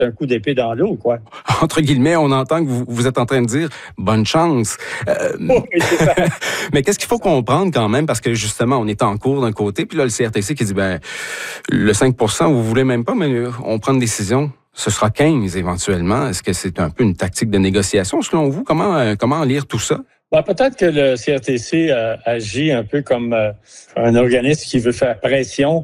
un coup d'épée dans l'eau, quoi. Entre guillemets, on entend que vous êtes en train de dire « bonne chance ». Oui, c'est ça. Mais qu'est-ce qu'il faut comprendre quand même? Parce que justement, on est en cours d'un côté, puis là, le CRTC qui dit le 5 vous voulez même pas, mais on prend une décision. Ce sera 15 éventuellement. Est-ce que c'est un peu une tactique de négociation selon vous? Comment lire tout ça? Peut-être que le CRTC agit un peu comme un organisme qui veut faire pression,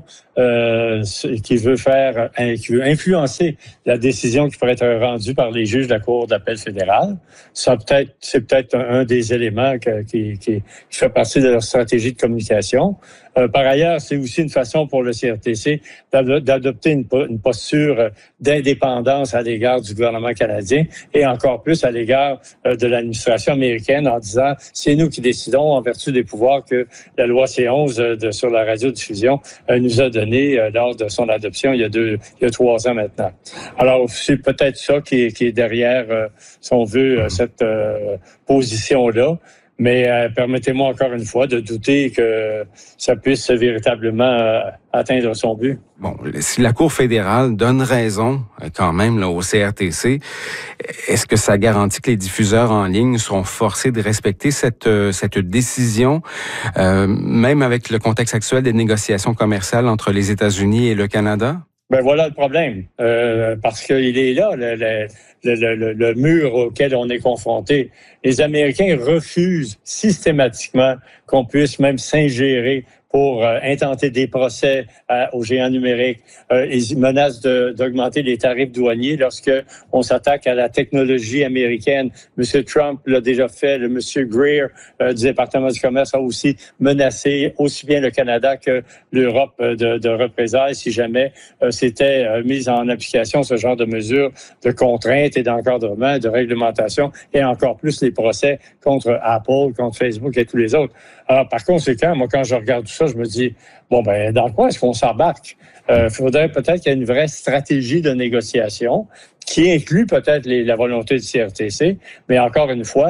qui veut influencer la décision qui pourrait être rendue par les juges de la Cour d'appel fédérale. C'est peut-être un des éléments qui fait partie de leur stratégie de communication. Par ailleurs, c'est aussi une façon pour le CRTC d'adopter une posture d'indépendance à l'égard du gouvernement canadien et encore plus à l'égard de l'administration américaine en disant c'est nous qui décidons en vertu des pouvoirs que la loi C11 sur la radiodiffusion nous a donné lors de son adoption il y a 3 ans maintenant. Alors, c'est peut-être ça qui est derrière, si on veut, cette position-là. Mais permettez-moi encore une fois de douter que ça puisse véritablement atteindre son but. Bon, si la Cour fédérale donne raison quand même là, au CRTC, est-ce que ça garantit que les diffuseurs en ligne seront forcés de respecter cette décision, même avec le contexte actuel des négociations commerciales entre les États-Unis et le Canada? Voilà le problème, parce qu'il est là, le mur auquel on est confronté. Les Américains refusent systématiquement qu'on puisse même s'ingérer pour intenter des procès aux géants numériques. Ils menacent d'augmenter les tarifs douaniers lorsque on s'attaque à la technologie américaine. M. Trump l'a déjà fait. Le M. Greer du département du commerce a aussi menacé aussi bien le Canada que l'Europe de représailles si jamais c'était mis en application ce genre de mesures de contraintes et d'encadrement, de réglementation et encore plus les procès contre Apple, contre Facebook et tous les autres. Alors, par conséquent, moi, quand je regarde tout ça, je me dis, dans quoi est-ce qu'on s'embarque? Faudrait peut-être qu'il y ait une vraie stratégie de négociation qui inclut peut-être la volonté du CRTC, mais encore une fois,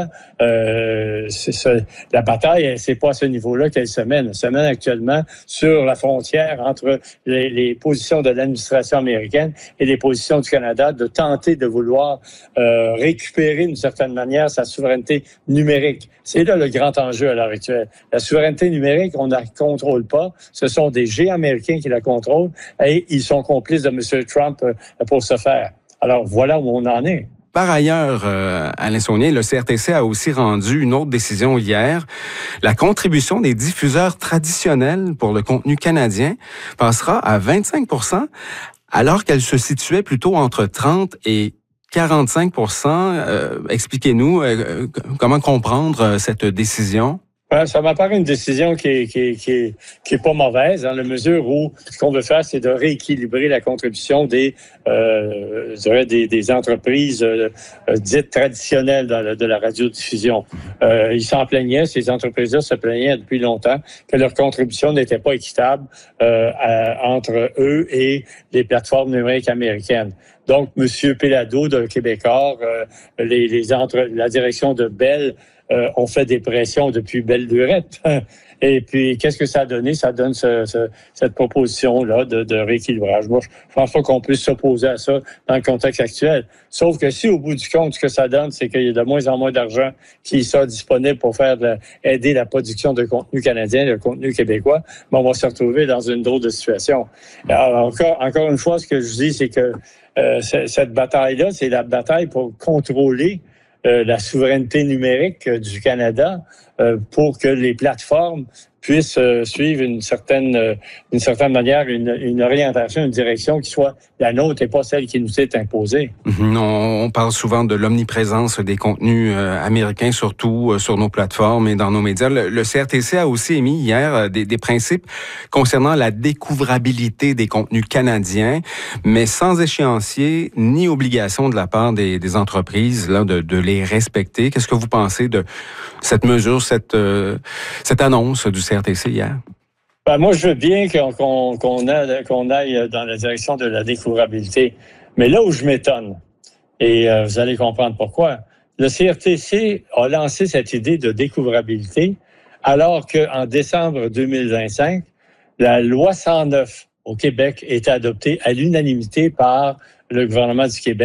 la bataille, c'est pas à ce niveau-là qu'elle se mène. Elle se mène actuellement sur la frontière entre les positions de l'administration américaine et les positions du Canada de tenter de vouloir récupérer d'une certaine manière sa souveraineté numérique. C'est là le grand enjeu à l'heure actuelle. La souveraineté numérique, on ne la contrôle pas. Ce sont des géants américains qui la contrôlent et ils sont complices de M. Trump pour ce faire. Alors, voilà où on en est. Par ailleurs, Alain Saunier, le CRTC a aussi rendu une autre décision hier. La contribution des diffuseurs traditionnels pour le contenu canadien passera à 25 % alors qu'elle se situait plutôt entre 30 et 45 %. Expliquez-nous comment comprendre cette décision. Ça m'apparaît une décision qui est pas mauvaise, dans la mesure où ce qu'on veut faire, c'est de rééquilibrer la contribution des entreprises dites traditionnelles de la radiodiffusion. Ils s'en plaignaient, ces entreprises-là se plaignaient depuis longtemps que leur contribution n'était pas équitable entre eux et les plateformes numériques américaines. Donc, M. Pellado de Québecor, la direction de Bell, ont fait des pressions depuis belle lurette. Et puis, qu'est-ce que ça a donné? Ça donne cette proposition-là de rééquilibrage. Moi, je pense pas qu'on puisse s'opposer à ça dans le contexte actuel. Sauf que si, au bout du compte, ce que ça donne, c'est qu'il y a de moins en moins d'argent qui sera disponible pour aider la production de contenu canadien, de contenu québécois, on va se retrouver dans une drôle de situation. Alors, encore une fois, ce que je dis, c'est que cette bataille-là, c'est la bataille pour contrôler la souveraineté numérique du Canada pour que les plateformes puissent suivre d'une certaine manière une orientation, une direction qui soit la nôtre et pas celle qui nous est imposée. On parle souvent de l'omniprésence des contenus américains, surtout sur nos plateformes et dans nos médias. Le CRTC a aussi émis hier des principes concernant la découvrabilité des contenus canadiens, mais sans échéancier ni obligation de la part des entreprises là, de les respecter. Qu'est-ce que vous pensez de cette mesure, cette annonce du CRTC hier? Moi, je veux bien qu'on aille dans la direction de la découvrabilité. Mais là où je m'étonne, et vous allez comprendre pourquoi, le CRTC a lancé cette idée de découvrabilité alors qu'en décembre 2025, la loi 109 au Québec est adoptée à l'unanimité par le gouvernement du Québec.